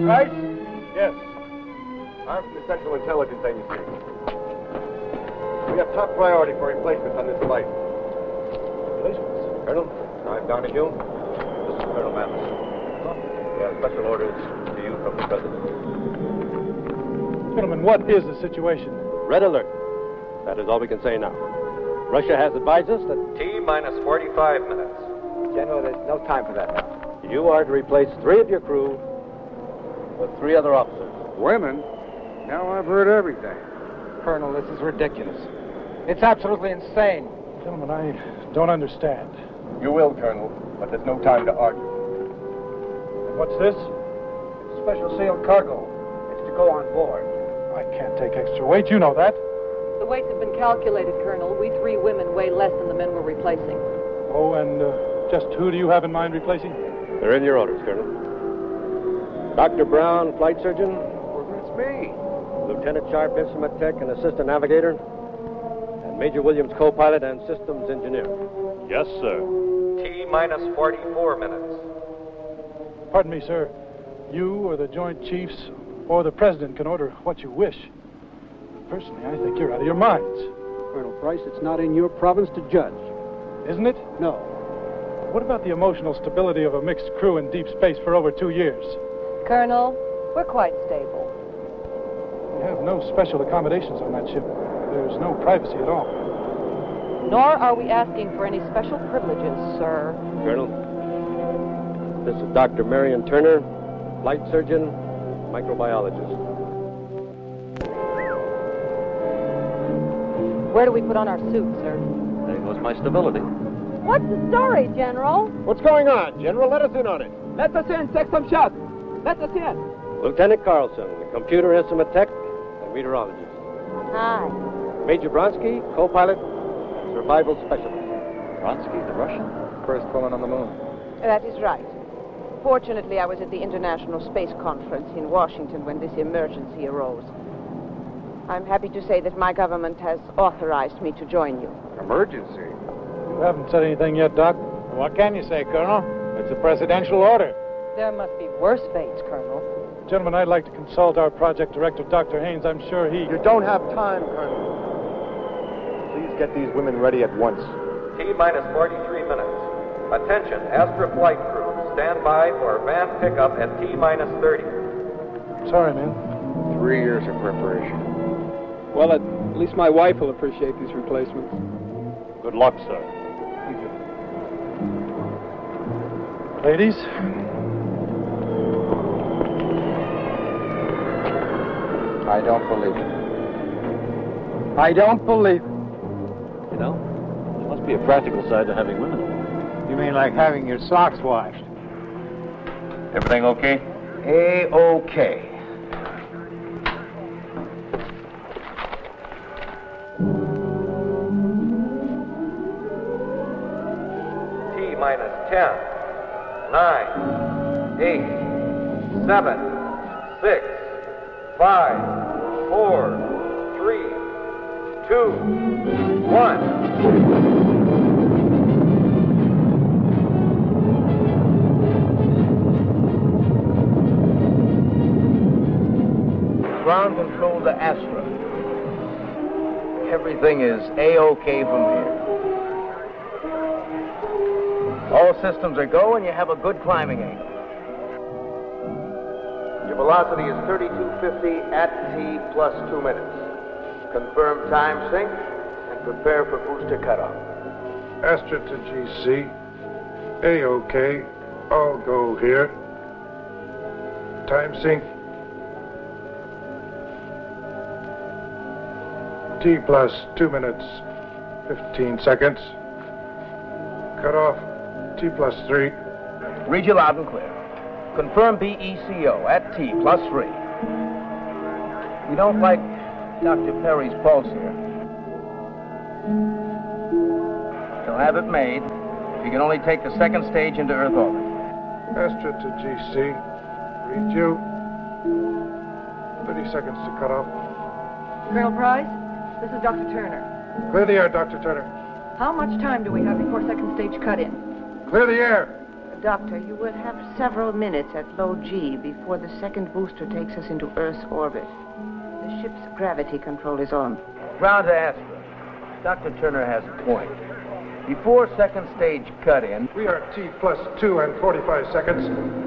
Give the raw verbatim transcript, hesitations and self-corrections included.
Price? Yes. I'm from the Central Intelligence Agency. We have top priority for replacements on this flight. Replacements? Colonel, I'm Donahue. This is Colonel Mathis. We have special orders to you from the President. Gentlemen, what is the situation? Red alert. That is all we can say now. Russia has advised us that... T minus forty-five minutes. General, there's no time for that now. You are to replace three of your crew with three other officers. Women? Now I've heard everything. Colonel, this is ridiculous. It's absolutely insane. Gentlemen, I don't understand. You will, Colonel, but there's no time to argue. What's this? It's special sealed cargo. It's to go on board. I can't take extra weight, you know that. The weights have been calculated, Colonel. We three women weigh less than the men we're replacing. Oh, and uh, just who do you have in mind replacing? They're in your orders, Colonel. Doctor Brown, flight surgeon. Well, that's me. Lieutenant Sharp, instrument tech and assistant navigator. And Major Williams, co-pilot and systems engineer. Yes, sir. T minus forty-four minutes. Pardon me, sir. You or the Joint Chiefs or the President can order what you wish. Personally, I think you're out of your minds. Colonel Price, it's not in your province to judge. Isn't it? No. What about the emotional stability of a mixed crew in deep space for over two years? Colonel, we're quite stable. We have no special accommodations on that ship. There's no privacy at all. Nor are we asking for any special privileges, sir. Colonel, this is Doctor Marion Turner, flight surgeon, microbiologist. Where do we put on our suits, sir? There goes my stability. What's the story, General? What's going on, General? Let us in on it. Let us in. Take some shots. Let us in. Lieutenant Carlson, computer instrument tech and meteorologist. Hi. Major Bronsky, co-pilot, survival specialist. Bronsky, the Russian? First woman on the moon. That is right. Fortunately, I was at the International Space Conference in Washington when this emergency arose. I'm happy to say that my government has authorized me to join you. Emergency? You haven't said anything yet, Doc. What can you say, Colonel? It's a presidential order. There must be worse fates, Colonel. Gentlemen, I'd like to consult our project director, Doctor Haynes. I'm sure he... You don't have time, Colonel. Please get these women ready at once. T minus forty-three minutes. Attention, Astra flight crew. Stand by for van pickup at T minus thirty. Sorry, man. Three years of preparation. Well, at least my wife will appreciate these replacements. Good luck, sir. Thank you. Ladies? I don't believe it. I don't believe it. You know, there must be a practical side to having women. You mean like having your socks washed? Everything okay? A-okay. T minus ten, nine, eight, seven, six, five, four, three, two, one. Ground control to Astra. Everything is A-okay from here. All systems are go and you have a good climbing angle. Your velocity is thirty-two fifty at T plus two minutes. Confirm time sync and prepare for booster cutoff. Astra to G C. A-okay. I'll go here. Time sync. T plus two minutes, fifteen seconds. Cut off. T plus three. Read you loud and clear. Confirm B E C O at T plus three. We don't like Doctor Perry's pulse here. He'll have it made if he can only take the second stage into Earth orbit. Astra to G C. Read you. thirty seconds to cut off. Colonel Price, this is Doctor Turner. Clear the air, Doctor Turner. How much time do we have before second stage cut-in? Clear the air. Doctor, you will have several minutes at low G before the second booster takes us into Earth's orbit. The ship's gravity control is on. Ground to Astra. Doctor Turner has a point. Before second stage cut-in... We are T plus two and forty-five seconds.